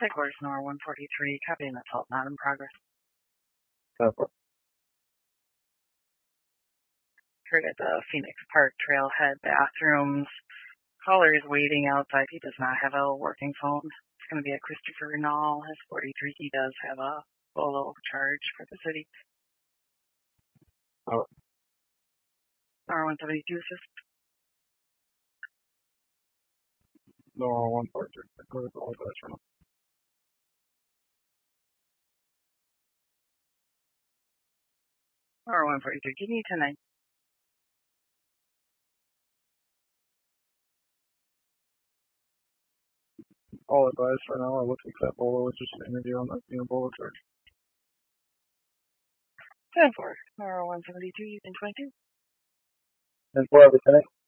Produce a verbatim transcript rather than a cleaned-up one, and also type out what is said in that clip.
Take course Nor one forty-three, copying assault not in progress. ten four. Heard at the Phoenix Park Trailhead bathrooms. Caller is waiting outside. He does not have a working phone. It's going to be a Christopher Nall. His forty-three. He does have a full charge for the city. Oh. R one seventy-two assist. Nor one forty-three. Go to all guys for now. R one forty-three. Give me tonight. All advice for now. I look at Bolo, which is an interview on that being Bolo charge. ten four. R one seventy-two. Using twenty-two. ten four, every